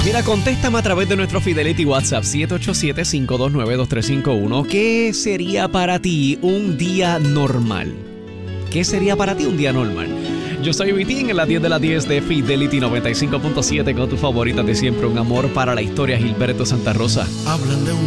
Mira, contéstame a través de nuestro Fidelity WhatsApp 787-529-2351. ¿Qué sería para ti un día normal? ¿Qué sería para ti un día normal? Yo soy Vitín en las 10 de las 10 de Fidelity 95.7 con tus favoritas de siempre. Un amor para la historia, Gilberto Santa Rosa. Hablan de un